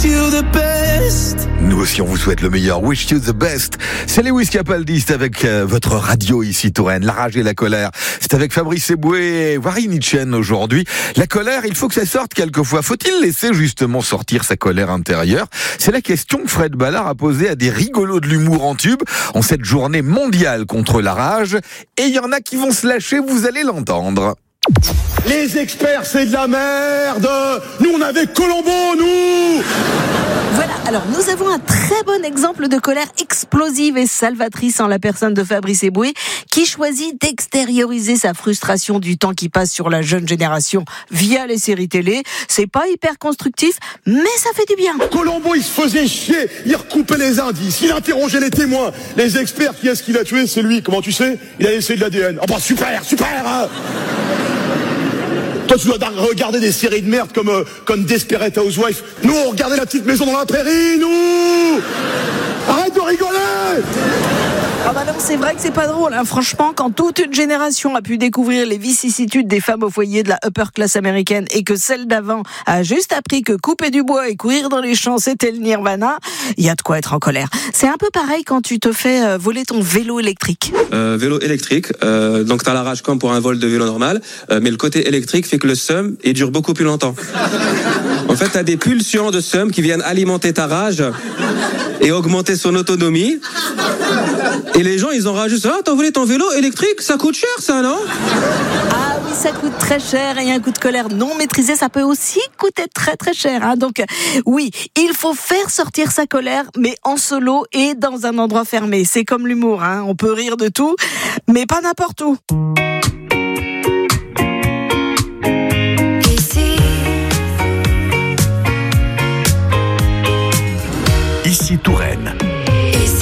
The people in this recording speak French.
you the best. Nous aussi, on vous souhaite le meilleur. Wish you the best. C'est Lewis Capaldi, c'est avec votre radio ici, Touraine. La rage et la colère. C'est avec Fabrice Eboué et Warren Itchen aujourd'hui. La colère, il faut que ça sorte quelquefois. Faut-il laisser justement sortir sa colère intérieure? C'est la question que Fred Ballard a posée à des rigolos de l'humour en tube en cette journée mondiale contre la rage. Et il y en a qui vont se lâcher, vous allez l'entendre. Les experts, c'est de la merde. Nous, on avait Colombo, nous. Voilà, alors nous avons un très bon exemple de colère explosive et salvatrice en la personne de Fabrice Eboué, qui choisit d'extérioriser sa frustration du temps qui passe sur la jeune génération via les séries télé. C'est pas hyper constructif, mais ça fait du bien. Colombo, il se faisait chier. Il recoupait les indices. Il interrogeait les témoins. Les experts, qui est-ce qu'il a tué? C'est lui. Comment tu sais? Il a laissé de l'ADN. Oh bah super, hein. Toi, tu dois regarder des séries de merde comme Desperate Housewives. Nous, on regardait La Petite Maison dans la Prairie, nous. Arrête de rigoler. Ah bah non, c'est vrai que c'est pas drôle, hein. Franchement, quand toute une génération a pu découvrir les vicissitudes des femmes au foyer de la upper class américaine et que celle d'avant a juste appris que couper du bois et courir dans les champs c'était le nirvana, il y a de quoi être en colère. C'est un peu pareil quand tu te fais voler ton vélo électrique. Vélo électrique, donc t'as la rage comme pour un vol de vélo normal, mais le côté électrique fait que le seum il dure beaucoup plus longtemps. En fait, t'as des pulsions de seum qui viennent alimenter ta rage et augmenter son autonomie. Et les gens, ils ont rajouté, ah, t'as volé ton vélo électrique, ça coûte cher, ça, non? Ah oui, ça coûte très cher et un coup de colère non maîtrisé, ça peut aussi coûter très très cher, hein. Donc oui, il faut faire sortir sa colère, mais en solo et dans un endroit fermé. C'est comme l'humour, hein. On peut rire de tout, mais pas n'importe où. Ici, tout